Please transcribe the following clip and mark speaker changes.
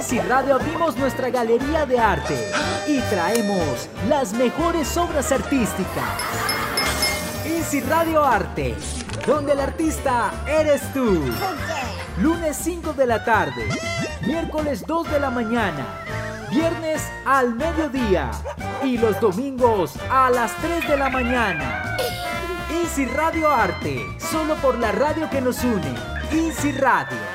Speaker 1: Easy Radio abrimos nuestra galería de arte y traemos las mejores obras artísticas. Easy Radio Arte, donde el artista eres tú. Lunes 5 de la tarde, miércoles 2 de la mañana, viernes al mediodía y los domingos a las 3 de la mañana. Easy Radio Arte, solo por la radio que nos une. Easy Radio.